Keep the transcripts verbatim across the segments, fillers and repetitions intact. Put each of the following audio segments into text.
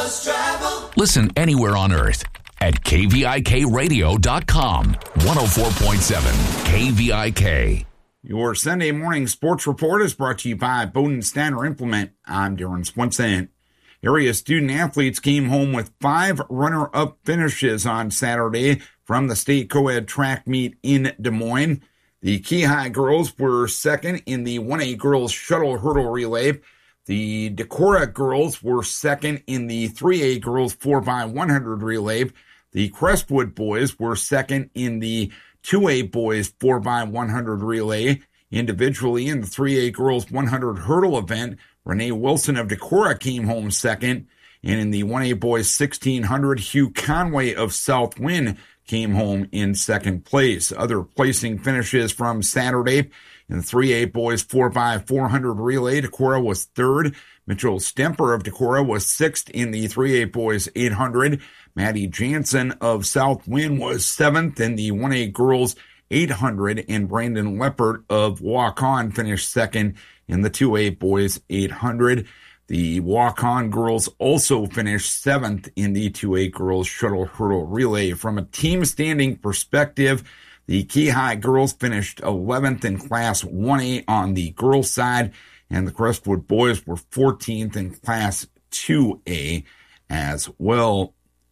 Bus Travel. Listen anywhere on earth at K V I K radio dot com. one oh four point seven K V I K. Your Sunday morning sports report is brought to you by Bowden Standard Implement. I'm Darren Swenson. Area student athletes came home with five runner-up finishes on Saturday from the state co-ed track meet in Des Moines. The Keyhigh girls were second in the one A girls shuttle hurdle relay. The Decorah girls were second in the three A girls four by one hundred relay. The Crestwood boys were second in the two A boys four by one hundred relay. Individually in the three A girls one hundred hurdle event, Renee Wilson of Decorah came home second. And in the one A boys sixteen hundred, Hugh Conway of Southwind came home in second place. Other placing finishes from Saturday: in the three A boys four by four hundred relay, Decorah was third. Mitchell Stemper of Decorah was sixth in the three A boys eight hundred. Maddie Jansen of Southwind was seventh in the one A girls eight hundred. And Brandon Leppert of Waukon finished second in the two A boys eight hundred. The Waukon girls also finished seventh in the two A girls shuttle hurdle relay. From a team standing perspective, the Keyhigh girls finished eleventh in Class one A on the girls' side, and the Crestwood boys were fourteenth in Class two A as well.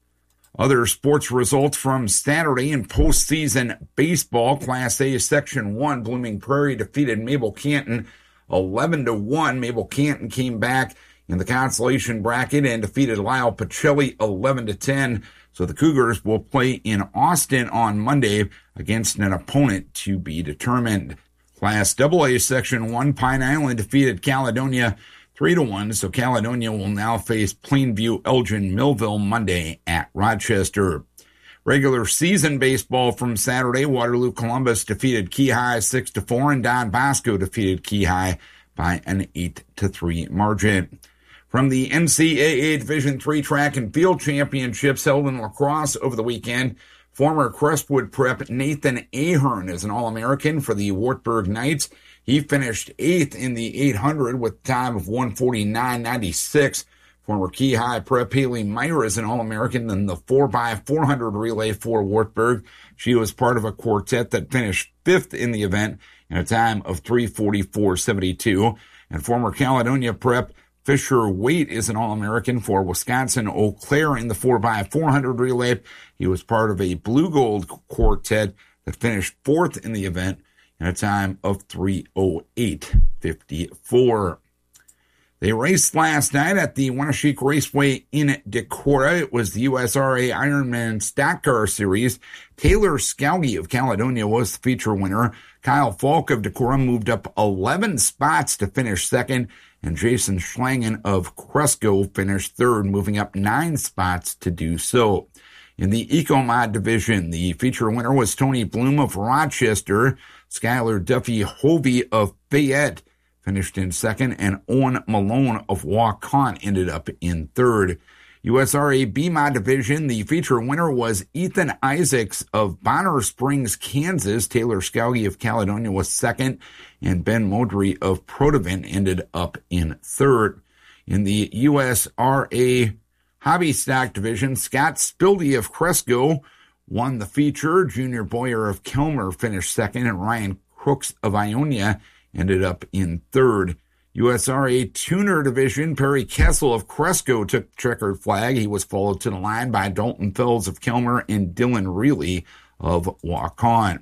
Other sports results from Saturday in postseason baseball: Class A Section one, Blooming Prairie defeated Mabel Canton eleven to one. Mabel Canton came back in the consolation bracket and defeated Lyle Pacelli eleven to ten. So the Cougars will play in Austin on Monday against an opponent to be determined. Class double A Section one, Pine Island defeated Caledonia three to one. So Caledonia will now face Plainview Elgin Millville Monday at Rochester. Regular season baseball from Saturday: Waterloo Columbus defeated Keyhigh six to four, and Don Bosco defeated Keyhigh by an eight to three margin. From the N C double A Division three Track and Field Championships held in La Crosse over the weekend, former Crestwood Prep Nathan Ahern is an All-American for the Wartburg Knights. He finished eighth in the eight hundred with a time of one forty-nine ninety-six. Former Keyhigh Prep Haley Meyer is an All-American in the four by four hundred relay for Wartburg. She was part of a quartet that finished fifth in the event in a time of three forty-four seventy-two. And former Caledonia Prep Fisher Waite is an All-American for Wisconsin Eau Claire in the four by four hundred relay. He was part of a blue gold quartet that finished fourth in the event in a time of three oh eight fifty-four. They raced last night at the Winneshiek Raceway in Decorah. It was the U S R A Ironman Stock Car Series. Taylor Scalgi of Caledonia was the feature winner. Kyle Falk of Decorah moved up eleven spots to finish second, and Jason Schlangen of Cresco finished third, moving up nine spots to do so. In the Ecomod division, the feature winner was Tony Bloom of Rochester. Skylar Duffy Hovey of Fayette finished in second, and Owen Malone of Waukon ended up in third. U S R A B-Mod division, the feature winner was Ethan Isaacs of Bonner Springs, Kansas. Taylor Scalgi of Caledonia was second, and Ben Modry of Protivent ended up in third. In the U S R A Hobby Stock division, Scott Spildy of Cresco won the feature. Junior Boyer of Kelmer finished second, and Ryan Crooks of Ionia ended up in third. U S R A Tuner Division, Perry Kessel of Cresco took checkered flag. He was followed to the line by Dalton Fells of Kelmer and Dylan Reilly of Waukon.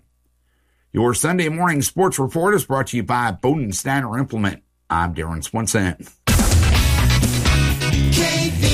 Your Sunday morning sports report is brought to you by Bowden Steiner Implement. I'm Darren Swenson. K V